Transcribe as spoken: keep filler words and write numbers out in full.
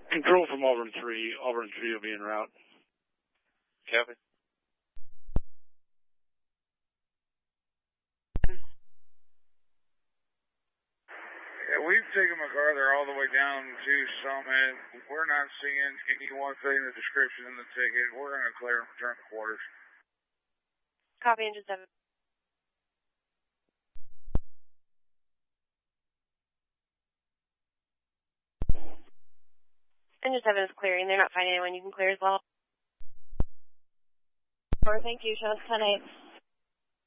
Control from Auburn three. Auburn three will be en route. Copy. Yeah, we've taken MacArthur all the way down to Summit. We're not seeing anyone saying the description in the ticket. We're going to clear and return to quarters. Copy, engine seven. Engine seven is clearing. They're not finding anyone. You can clear as well. Thank you. Show us ten eight.